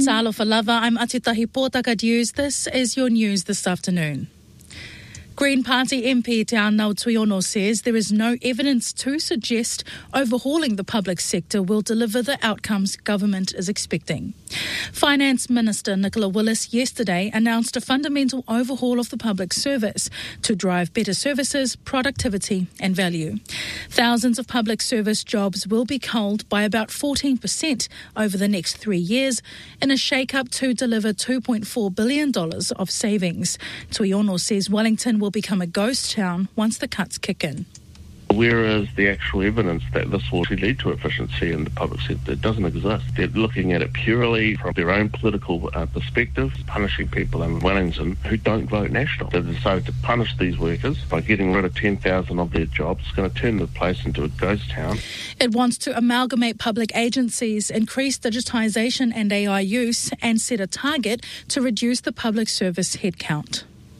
Talofa lava, I'm Atitahi Pōtaka News. This is your news this afternoon. Green Party MP Te Anau Tuiono says there is no evidence to suggest overhauling the public sector will deliver the outcomes government is expecting. Finance Minister Nicola Willis yesterday announced a fundamental overhaul of the public service to drive better services, productivity and value. Thousands of public service jobs will be culled by about 14% over the next 3 years in a shake-up to deliver $2.4 billion of savings. Tuiono says Wellington will become a ghost town once the cuts kick in. Where is the actual evidence that this will lead to efficiency in the public sector? It doesn't exist. They're looking at it purely from their own political perspective, punishing people in Wellington who don't vote national. They decided to punish these workers by getting rid of 10,000 of their jobs. It's going to turn the place into a ghost town. It wants to amalgamate public agencies, increase digitisation and AI use, and set a target to reduce the public service headcount.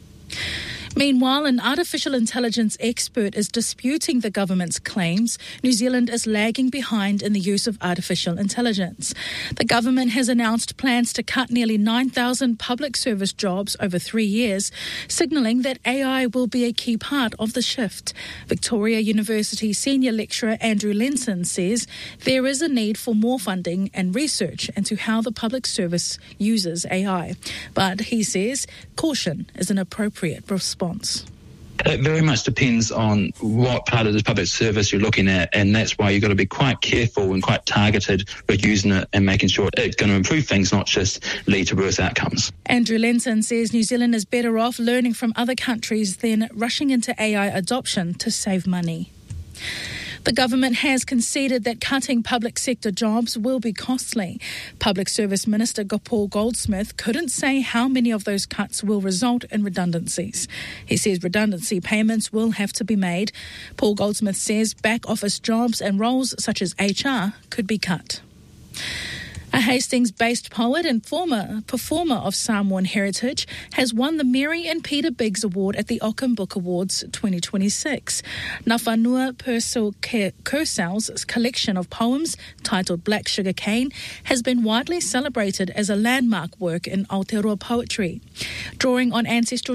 Meanwhile, an artificial intelligence expert is disputing the government's claims New Zealand is lagging behind in the use of artificial intelligence. The government has announced plans to cut nearly 9,000 public service jobs over 3 years, signalling that AI will be a key part of the shift. Victoria University senior lecturer Andrew Lenson says there is a need for more funding and research into how the public service uses AI. But he says caution is an appropriate response. It very much depends on what part of the public service you're looking at, and that's why you've got to be quite careful and quite targeted with using it and making sure it's going to improve things, not just lead to worse outcomes. Andrew Lenson says New Zealand is better off learning from other countries than rushing into AI adoption to save money. The government has conceded that cutting public sector jobs will be costly. Public Service Minister Paul Goldsmith couldn't say how many of those cuts will result in redundancies. He says redundancy payments will have to be made. Paul Goldsmith says back office jobs and roles such as HR could be cut. A Hastings-based poet and former performer of Samoan heritage has won the Mary and Peter Biggs Award at the Ockham Book Awards 2026. Nafanua Purcell's collection of poems, titled Black Sugar Cane, has been widely celebrated as a landmark work in Aotearoa poetry. Drawing on ancestral